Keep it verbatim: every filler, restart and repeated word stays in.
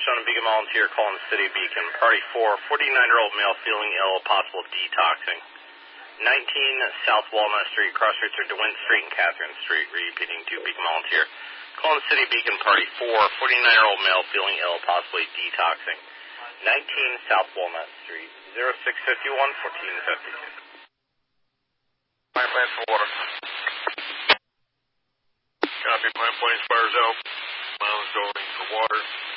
on a Beacon volunteer calling City Beacon. Party four, forty-nine-year-old male feeling ill, possible detoxing. nineteen South Walnut Street, cross streets are DeWitt Street and Catherine Street. Repeating to Beacon volunteer. Calling City Beacon, party four, forty-nine-year-old male feeling ill, possibly detoxing. nineteen South Walnut Street, zero six five one, fourteen fifty-two. Pine plans for water. Copy, pine planes fires out. Miles going for water.